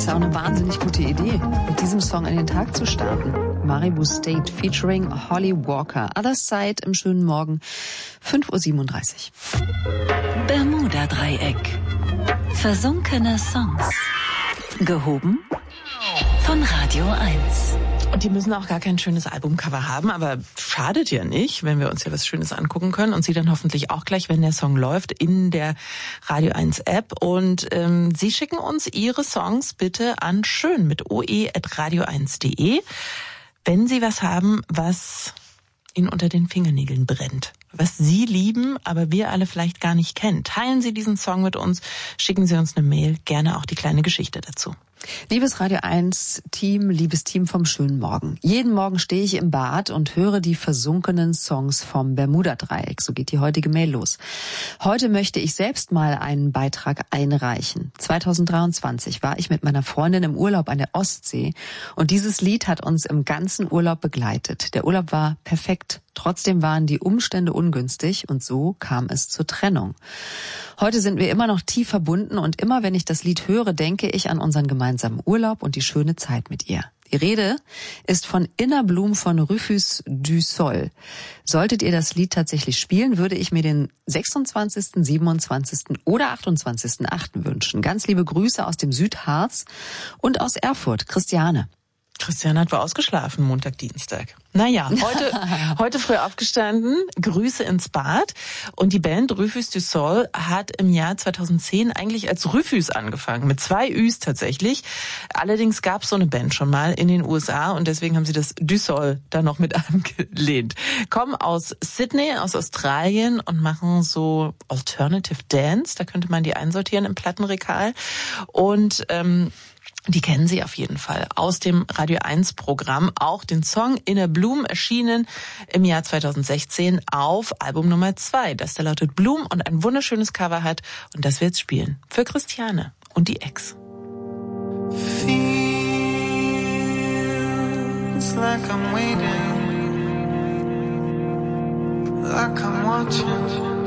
ja auch eine wahnsinnig gute Idee, mit diesem Song in den Tag zu starten. Maribu State featuring Holly Walker. Other Side im schönen Morgen, 5:37 Uhr. Bermuda-Dreieck. Versunkene Songs. Gehoben von Radio 1. Und die müssen auch gar kein schönes Albumcover haben, aber schadet ja nicht, wenn wir uns ja was Schönes angucken können und Sie dann hoffentlich auch gleich, wenn der Song läuft, in der Radio 1 App. Und Sie schicken uns Ihre Songs bitte an schön mit oe@radio1.de, wenn Sie was haben, was Ihnen unter den Fingernägeln brennt, was Sie lieben, aber wir alle vielleicht gar nicht kennen. Teilen Sie diesen Song mit uns, schicken Sie uns eine Mail, gerne auch die kleine Geschichte dazu. Liebes Radio 1 Team, liebes Team vom schönen Morgen. Jeden Morgen stehe ich im Bad und höre die versunkenen Songs vom Bermuda-Dreieck. So geht die heutige Mail los. Heute möchte ich selbst mal einen Beitrag einreichen. 2023 war ich mit meiner Freundin im Urlaub an der Ostsee und dieses Lied hat uns im ganzen Urlaub begleitet. Der Urlaub war perfekt. Trotzdem waren die Umstände ungünstig und so kam es zur Trennung. Heute sind wir immer noch tief verbunden und immer wenn ich das Lied höre, denke ich an unseren gemeinsamen Urlaub und die schöne Zeit mit ihr. Die Rede ist von Inner Bloom von Rufus du Sol. Solltet ihr das Lied tatsächlich spielen, würde ich mir den 26., 27. oder 28.8. wünschen. Ganz liebe Grüße aus dem Südharz und aus Erfurt. Christiane. Christiane hat wohl ausgeschlafen, Montag, Dienstag. Naja, heute früh aufgestanden, Grüße ins Bad. Und die Band Rufus du Sol hat im Jahr 2010 eigentlich als Rufus angefangen, mit 2 Üs tatsächlich. Allerdings gab es so eine Band schon mal in den USA und deswegen haben sie das du Sol da noch mit angelehnt. Kommen aus Sydney, aus Australien und machen so Alternative Dance. Da könnte man die einsortieren im Plattenregal. Und die kennen Sie auf jeden Fall aus dem Radio 1 Programm. Auch den Song Inner Bloom erschienen im Jahr 2016 auf Album Nummer 2, das da lautet Bloom und ein wunderschönes Cover hat. Und das wir jetzt spielen für Christiane und die Ex. Feels like I'm waiting, like I'm watching.